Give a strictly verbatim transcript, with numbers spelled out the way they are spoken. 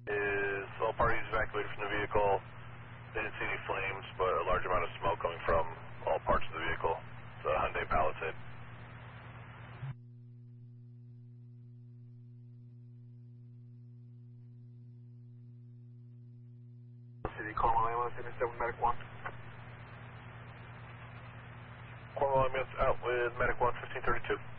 Is all parties evacuated from the vehicle. They didn't see any flames, but a large amount of smoke coming from all parts of the vehicle. It's a Hyundai Palisade. City, Cornwall ambulance, intercept with Medic one. Cornwall ambulance out with Medic one, fifteen thirty-two.